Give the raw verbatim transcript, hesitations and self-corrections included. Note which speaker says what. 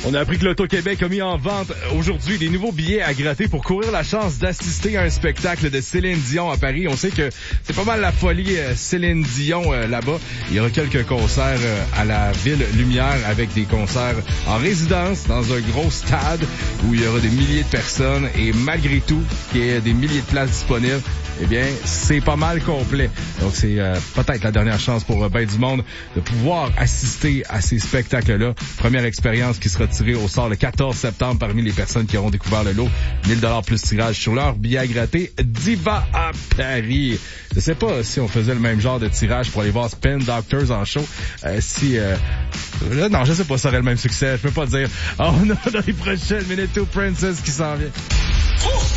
Speaker 1: On a appris que l'Auto-Québec a mis en vente aujourd'hui des nouveaux billets à gratter pour courir la chance d'assister à un spectacle de Céline Dion à Paris. On sait que c'est pas mal la folie euh, Céline Dion euh, là-bas. Il y aura quelques concerts euh, à la Ville Lumière avec des concerts en résidence dans un gros stade où il y aura des milliers de personnes et malgré tout qu'il y ait des milliers de places disponibles, eh bien, c'est pas mal complet. Donc, c'est euh, peut-être la dernière chance pour euh, ben du monde de pouvoir assister à ces spectacles-là. Première expérience qui sera tirée au sort le quatorze septembre parmi les personnes qui auront découvert le lot. mille dollars plus tirage sur leur billet à gratter. Diva à Paris. Je sais pas si on faisait le même genre de tirage pour aller voir Spin Doctors en show. Euh, si... Euh, là, non, je sais pas si ça aurait le même succès. Je peux pas dire. Oh, on a dans les prochaines minutes, Two Princess qui s'en vient.